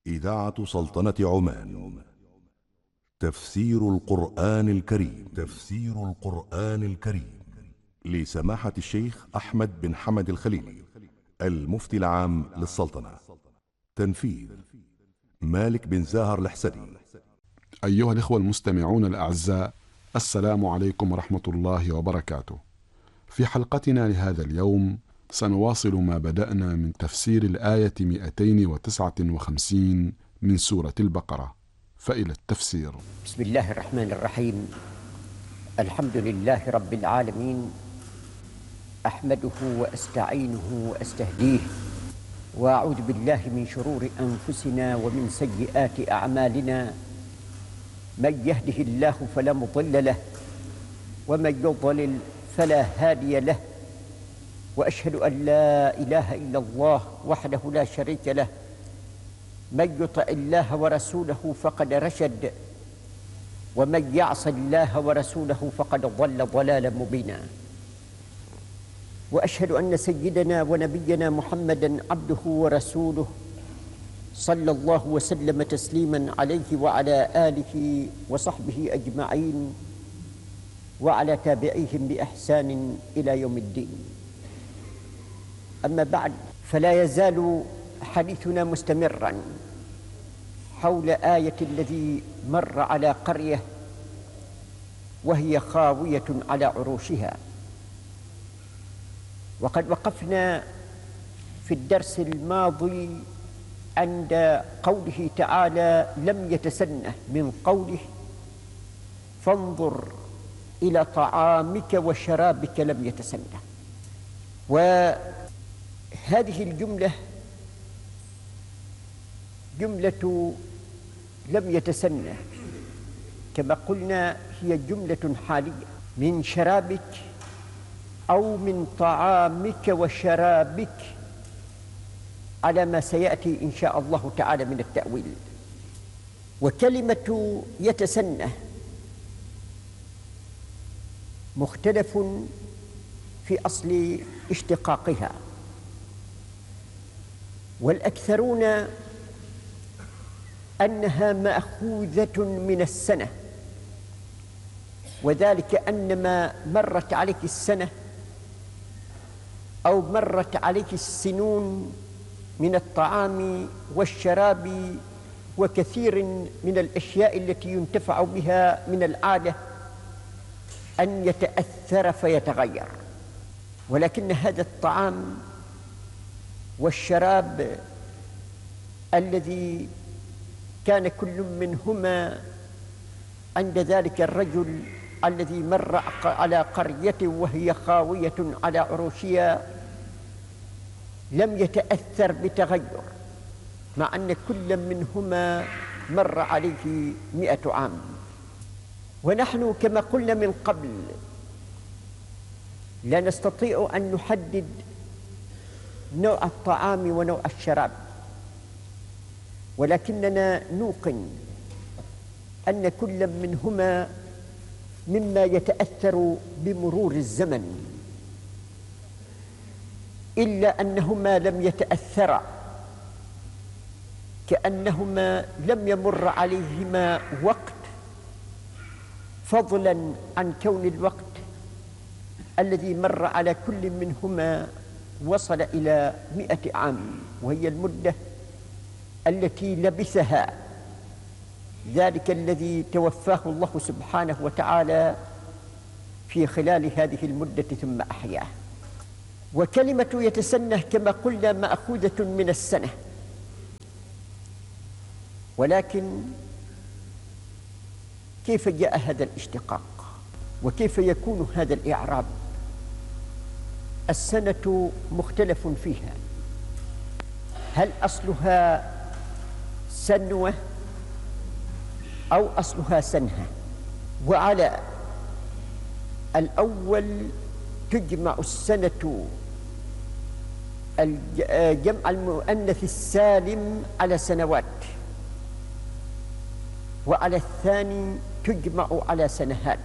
إذاعة سلطنة عمان. تفسير القرآن الكريم. تفسير القرآن الكريم لسماحة الشيخ أحمد بن حمد الخليلي، المفتي العام للسلطنة. تنفيذ مالك بن زاهر الحسني. أيها الإخوة المستمعون الأعزاء، السلام عليكم ورحمة الله وبركاته. في حلقتنا لهذا اليوم سنواصل ما بدأنا من تفسير الآية 259 من سورة البقرة، فإلى التفسير. بسم الله الرحمن الرحيم. الحمد لله رب العالمين، أحمده وأستعينه وأستهديه، وأعوذ بالله من شرور أنفسنا ومن سيئات أعمالنا. من يهده الله فلا مضل له، ومن يضلل فلا هادي له، وأشهد أن لا إله إلا الله وحده لا شريك له. من يطع الله ورسوله فقد رشد، ومن يعص الله ورسوله فقد ضل ضلالا مبينا. وأشهد أن سيدنا ونبينا محمدا عبده ورسوله، صلى الله وسلم تسليما عليه وعلى آله وصحبه أجمعين، وعلى تابعيهم بإحسان إلى يوم الدين. أما بعد، فلا يزال حديثنا مستمرا حول آية الذي مر على قرية وهي خاوية على عروشها. وقد وقفنا في الدرس الماضي عند قوله تعالى: لم يتسنه، من قوله: فانظر إلى طعامك وشرابك لم يتسنه. وهذه الجملة جملة لم يتسنه، كما قلنا هي جملة حالية، من شرابك أو من طعامك وشرابك، على ما سيأتي إن شاء الله تعالى من التأويل. وكلمة يتسنه مختلف في أصل اشتقاقها، والأكثرون أنها مأخوذة من السنة، وذلك أنما مرت عليك السنة أو مرت عليك السنون من الطعام والشراب وكثير من الأشياء التي ينتفع بها من العادة أن يتأثر فيتغير. ولكن هذا الطعام والشراب الذي كان كل منهما عند ذلك الرجل الذي مر على قرية وهي خاوية على عروشها لم يتأثر بتغير، مع أن كل منهما مر عليه 100 عام. ونحن كما قلنا من قبل لا نستطيع أن نحدد نوع الطعام ونوع الشراب، ولكننا نوقن أن كل منهما مما يتأثر بمرور الزمن، إلا أنهما لم يتأثرا، كأنهما لم يمر عليهما وقت، فضلا عن كون الوقت الذي مر على كل منهما وصل إلى 100 عام، وهي المدة التي لبثها ذلك الذي توفاه الله سبحانه وتعالى في خلال هذه المدة ثم أحياه. وكلمة يتسنه كما قلنا مأخوذة من السنة، ولكن كيف جاء هذا الاشتقاق وكيف يكون هذا الإعراب؟ السنة مختلف فيها، هل أصلها سنوة أو أصلها سنها؟ وعلى الأول تجمع السنة جمع المؤنث السالم على سنوات، وعلى الثاني تجمع على سنهات.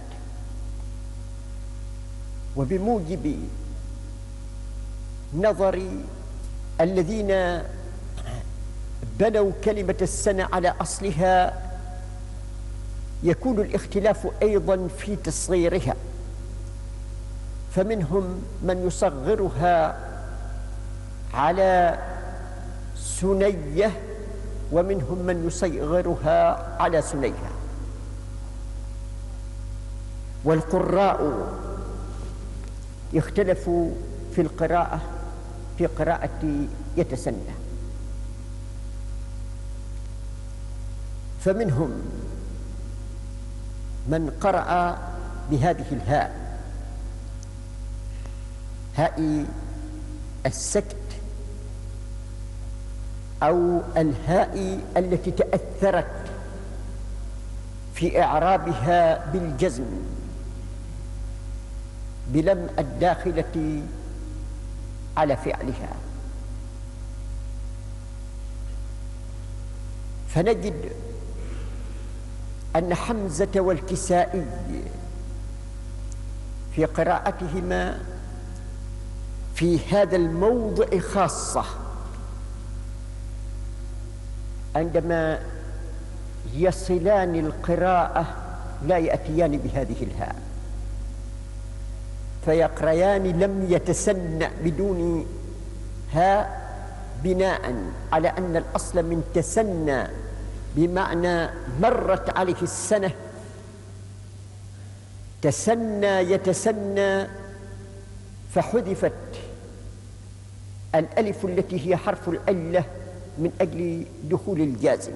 وبموجب نظر الذين بنوا كلمة السنة على أصلها يكون الاختلاف أيضا في تصغيرها، فمنهم من يصغرها على سنية ومنهم من يصغرها على سنيها. والقراء اختلفوا في القراءة، في قراءة يتسنى، فمنهم من قرأ بهذه الهاء، هاء السكت أو الهاء التي تأثرت في إعرابها بالجزم بلم الداخلة على فعلها، فنجد أن حمزة والكسائي في قراءتهما في هذا الموضع خاصة عندما يصلان القراءة لا يأتيان بهذه الهاء، فيقريان لم يتسنى بدون هاء، بناء على أن الأصل من تسنى بمعنى مرت عليه السنة، تسنى يتسنى، فحذفت الألف التي هي حرف العلة من أجل دخول الجازم.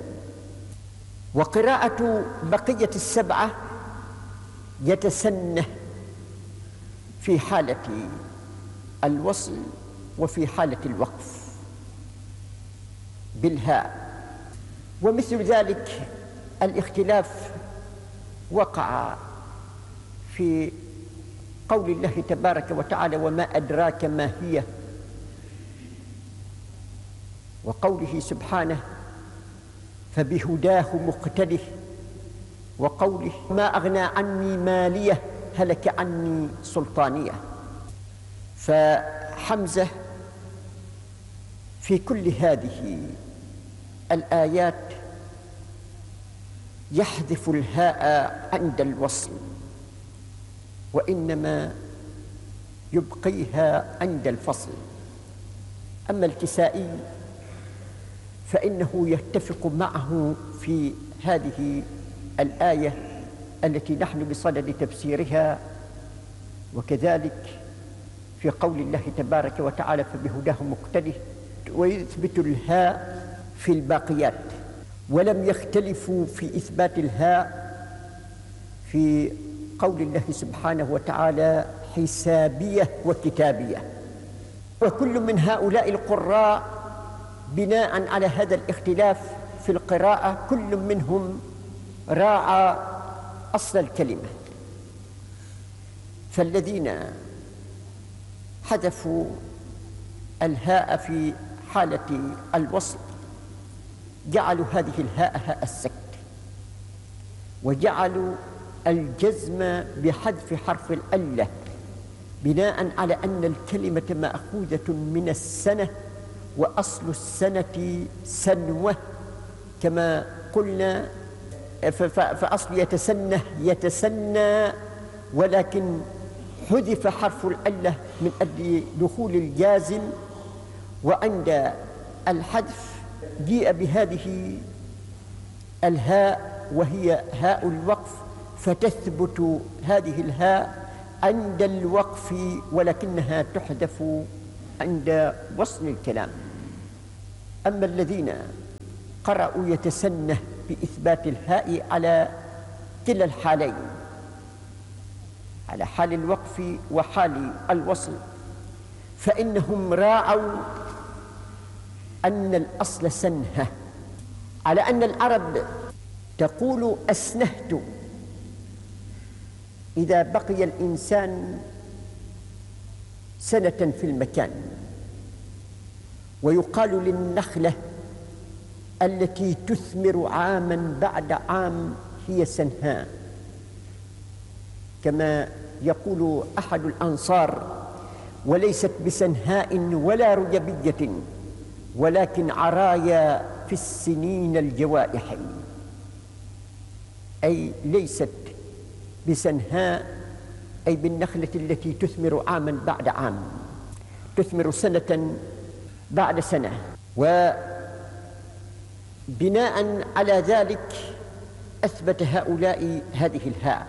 وقراءة بقية السبعة يتسنى في حالة الوصل وفي حالة الوقف بالهاء. ومثل ذلك الاختلاف وقع في قول الله تبارك وتعالى وما أدراك ما هي، وقوله سبحانه فبهداه مقتده، وقوله ما أغنى عني مالية هلك عني سلطانية. فحمزة في كل هذه الآيات يحذف الهاء عند الوصل، وإنما يبقيها عند الفصل. أما الكسائي فإنه يتفق معه في هذه الآية التي نحن بصدد تفسيرها، وكذلك في قول الله تبارك وتعالى فبهداه مقتده، ويثبت الهاء في الباقيات، ولم يختلفوا في إثبات الهاء في قول الله سبحانه وتعالى حسابية وكتابية. وكل من هؤلاء القراء بناء على هذا الاختلاف في القراءة كل منهم راعى أصل الكلمة، فالذين حذفوا الهاء في حالة الوصل جعلوا هذه الهاء هاء السكت، وجعلوا الجزم بحذف حرف العلة بناء على أن الكلمة مأخوذة من السنة، وأصل السنة سنوة كما قلنا، فأصل يتسنى يتسنى، ولكن حذف حرف العلة من أجل دخول الجازم، وعند الحذف جيء بهذه الهاء وهي هاء الوقف، فتثبت هذه الهاء عند الوقف ولكنها تحذف عند وصل الكلام. أما الذين قرأوا يتسنى بإثبات الهاء على كلا الحالين، على حال الوقف وحال الوصل، فإنهم راعوا أن الأصل سنه، على أن العرب تقول أسنهت إذا بقي الإنسان سنة في المكان، ويقال للنخلة التي تثمر عاما بعد عام هي سنهاء، كما يقول أحد الأنصار وليست بسنهاء ولا رجبية ولكن عرايا في السنين الجوائح، أي ليست بسنهاء، أي بالنخلة التي تثمر عاما بعد عام، تثمر سنة بعد سنة. وبناء على ذلك أثبت هؤلاء هذه الهاء.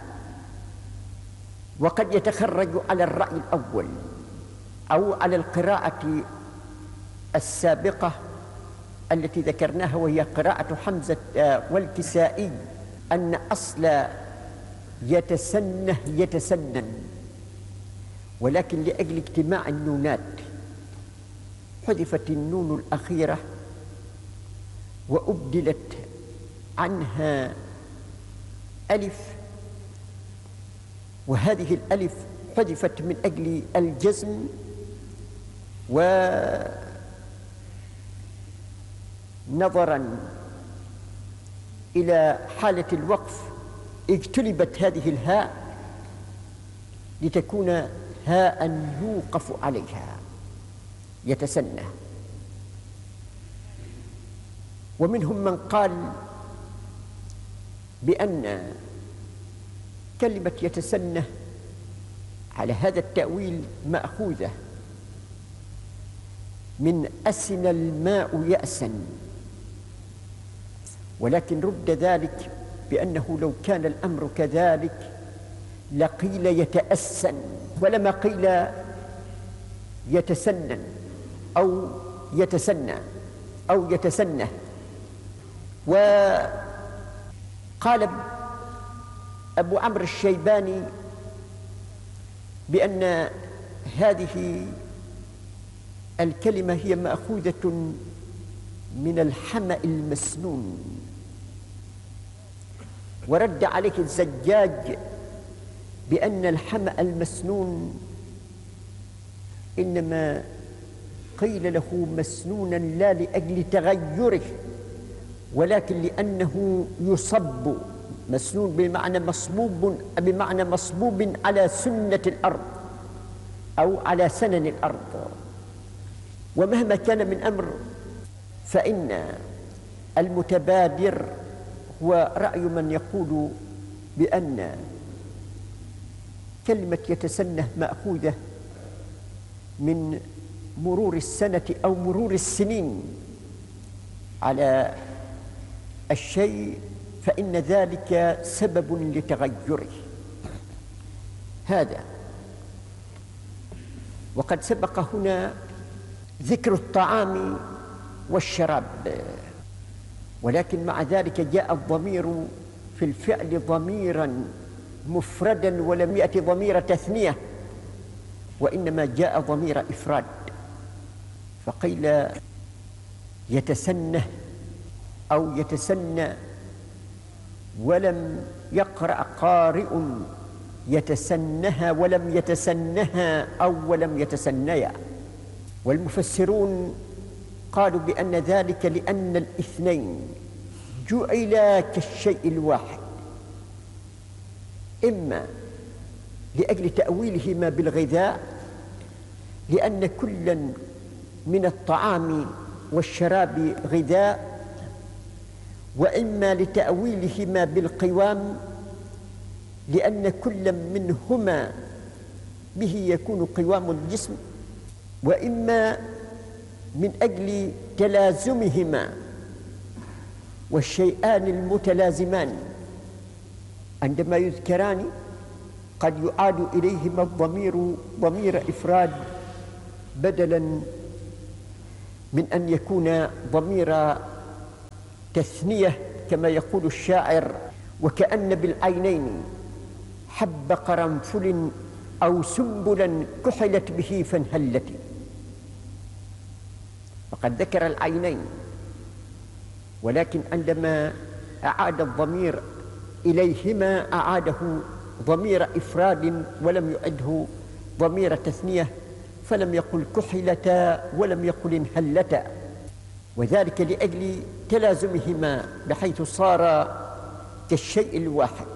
وقد يتخرج على الرأي الأول أو على القراءة السابقة التي ذكرناها، وهي قراءة حمزة والكسائي، أن أصل يتسنه يتسنن، ولكن لأجل اجتماع النونات حذفت النون الأخيرة وأبدلت عنها ألف، وهذه الألف حذفت من أجل الجزم، ونظرا إلى حالة الوقف اجتلبت هذه الهاء لتكون هاء يوقف عليها يتسنى. ومنهم من قال بأن كلمة يتسنى على هذا التأويل مأخوذة من أسن الماء يأسا، ولكن رد ذلك بأنه لو كان الأمر كذلك لقيل يتأسن، ولما قيل يتسنن أو يتسنى أو يتسنه. وقال أبو عمرو الشيباني بأن هذه الكلمة هي مأخوذة من الحمأ المسنون، ورد عليه الزجاج بأن الحمأ المسنون إنما قيل له مسنونا لا لأجل تغيره، ولكن لأنه يصب، مسنون بمعنى مصبوب على سنة الأرض أو على سنن الأرض. ومهما كان من أمر فإن المتبادر هو رأي من يقول بأن كلمة يتسنه مأخوذة من مرور السنة أو مرور السنين على الشيء، فإن ذلك سبب لتغيره. هذا. وقد سبق هنا ذكر الطعام والشراب، ولكن مع ذلك جاء الضمير في الفعل ضميرا مفردا ولم يأتي ضمير تثنية، وإنما جاء ضمير إفراد، فقيل يتسنه أو يتسنى، ولم يقرأ قارئ يتسنها ولم يتسنها أو ولم يتسنيا. والمفسرون قالوا بأن ذلك لأن الاثنين جعلا كالشيء الواحد، إما لأجل تأويلهما بالغذاء لأن كلا من الطعام والشراب غذاء، وإما لتأويلهما بالقوام لأن كل منهما به يكون قوام الجسم، وإما من أجل تلازمهما، والشيئان المتلازمان عندما يذكران قد يعاد إليهما الضمير ضمير إفراد بدلا من أن يكون ضمير تثنية، كما يقول الشاعر: وكأن بالعينين حب قرنفل أو سنبلا كحلت به فانهلت. فقد ذكر العينين، ولكن عندما أعاد الضمير إليهما أعاده ضمير إفراد ولم يعده ضمير تثنية، فلم يقل كحلتا ولم يقل انهلتا، وذلك لأجل تلازمهما بحيث صار كالشيء الواحد.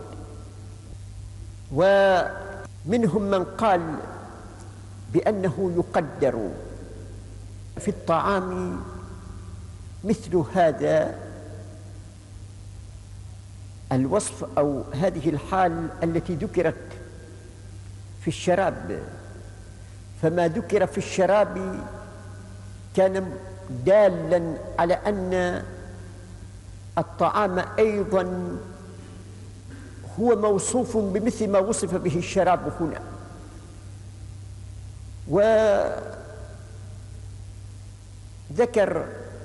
ومنهم من قال بأنه يقدر في الطعام مثل هذا الوصف أو هذه الحال التي ذكرت في الشراب، فما ذكر في الشراب كان دالا على أن الطعام أيضا هو موصوف بمثل ما وصف به الشراب هنا. وذكر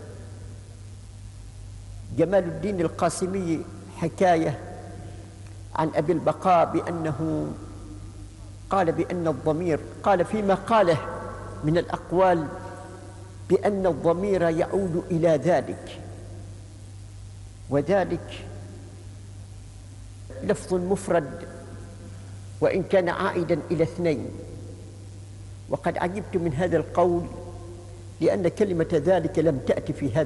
جمال الدين القاسمي حكاية عن أبي البقاء بأنه قال بأن الضمير، قال فيما قاله من الأقوال بأن الضمير يعود إلى ذلك، وذلك لفظ مفرد وإن كان عائدا إلى اثنين. وقد عجبت من هذا القول لأن كلمة ذلك لم تأتي في هذا